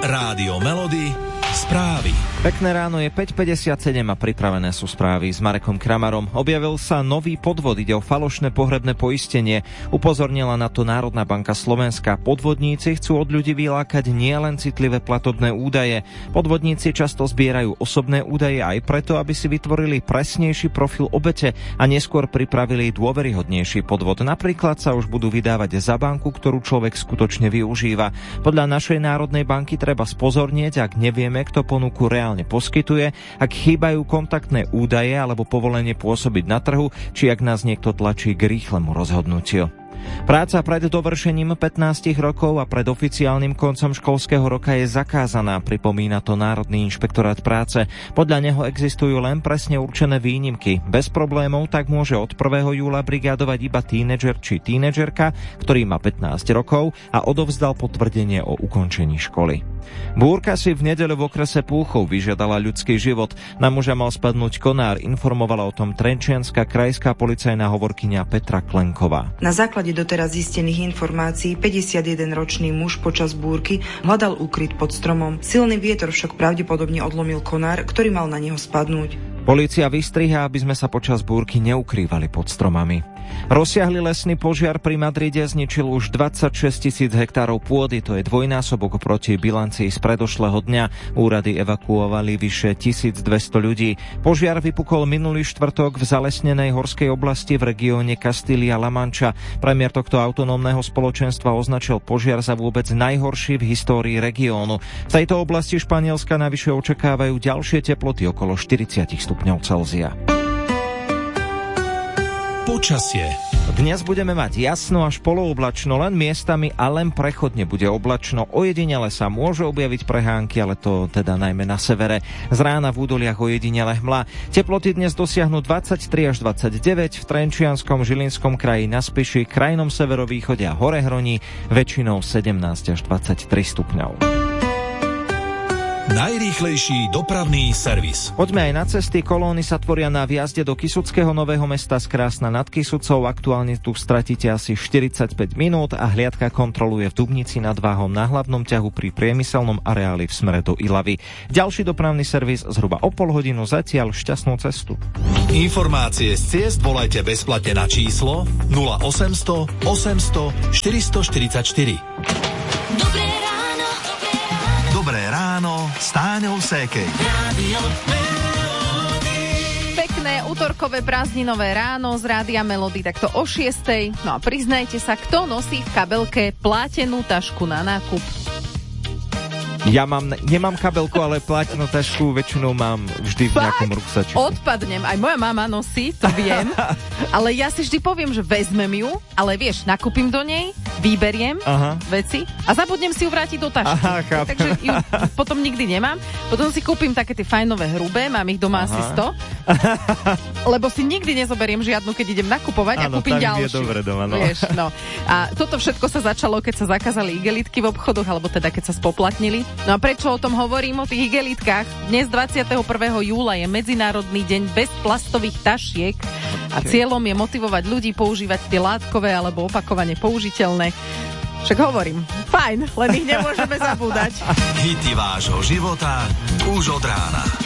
Rádio Melody, správy. Pekné ráno, je 5:57 a pripravené sú správy s Marekom Kramarom. Objavil sa nový podvod, ide o falošné pohrebné poistenie. Upozornila na to Národná banka Slovenska. Podvodníci chcú od ľudí vylákať nielen citlivé platobné údaje. Podvodníci často zbierajú osobné údaje aj preto, aby si vytvorili presnejší profil obete a neskôr pripravili dôveryhodnejší podvod. Napríklad sa už budú vydávať za banku, ktorú človek skutočne využíva. Podľa našej Národnej banky treba spozornieť, ak nevieme, kto ponuku reálne poskytuje, ak chýbajú kontaktné údaje alebo povolenie pôsobiť na trhu, či ak nás niekto tlačí k rýchlemu rozhodnutiu. Práca pred dovršením 15 rokov a pred oficiálnym koncom školského roka je zakázaná, pripomína to Národný inšpektorát práce. Podľa neho existujú len presne určené výnimky. Bez problémov tak môže od 1. júla brigádovať iba tínedžer či tínedžerka, ktorý má 15 rokov a odovzdal potvrdenie o ukončení školy. Búrka si v nedeľu v okrese Púchov vyžiadala ľudský život. Na muža mal spadnúť konár, informovala o tom trenčianska krajská policajná hovorkyňa Petra Klenková. Na základe doteraz zistených informácií 51-ročný muž počas búrky hľadal úkryt pod stromom. Silný vietor však pravdepodobne odlomil konár, ktorý mal na neho spadnúť. Polícia vystriha, aby sme sa počas búrky neukrývali pod stromami. Rozsiahly lesný požiar pri Madride zničil už 26 000 hektárov pôdy, to je dvojnásobok proti bilancii z predošlého dňa. Úrady evakuovali vyše 1200 ľudí. Požiar vypukol minulý štvrtok v zalesnenej horskej oblasti v regióne Kastília-La Mancha. Premiér tohto autonómneho spoločenstva označil požiar za vôbec najhorší v histórii regiónu. V tejto oblasti Španielska navyše očakávajú ďalšie teploty okolo 40 stupňov Celzia. Počasie. Dnes budeme mať jasno až polooblačno, len miestami a len prechodne bude oblačno. Ojedinele sa môžu objaviť prehánky, ale to teda najmä na severe. Z rána v údoliach ojedinele hmla. Teploty dnes dosiahnu 23 až 29, v Trenčianskom, Žilinskom kraji, na Spiši, krajnom severovýchode a Horehroní, väčšinou 17 až 23 stupňov. Najrýchlejší dopravný servis. Poďme aj na cesty. Kolóny sa tvoria na vjazde do Kysuckého Nového Mesta z Krásna nad Kysucou. Aktuálne tu stratíte asi 45 minút a hliadka kontroluje v Dubnici nad Váhom na hlavnom ťahu pri priemyselnom areáli v smere do Ilavy. Ďalší dopravný servis zhruba o pol hodinu, zatiaľ šťastnú cestu. Informácie z ciest volajte bezplatne na číslo 0800 800 444. Dobré ráno s Táňou Sékej. Pekné utorkové prázdninové ráno z Rádia Melody takto o 6:00. No a priznajte sa, kto nosí v kabelke plátenú tašku na nákup? Ja nemám kabelku, ale plátenú tašku väčšinou mám vždy v nejakom ruksačiku. Odpadnem, aj moja mama nosí, to viem. Ale ja si vždy poviem, že vezmem ju, ale vieš, nakúpim do nej, vyberiem veci a zabudnem si ju vrátiť do tašky. Takže ju potom nikdy nemám. Potom si kúpim také tie fajnové hrubé, mám ich doma asi 100. Lebo si nikdy nezoberiem žiadnu, keď idem nakupovať a kúpim ďalšiu. Dobre doma, no. Vieš, no. A toto všetko sa začalo, keď sa zakázali igelitky v obchodoch, alebo teda keď sa spoplatnili. No a prečo o tom hovorím, o tých igelitkách? Dnes 21. júla je Medzinárodný deň bez plastových tašiek a cieľom je motivovať ľudí používať tie látkové alebo opakovane použiteľné. Však hovorím, fajn, len ich nemôžeme zabúdať. Hity vášho života už od rána.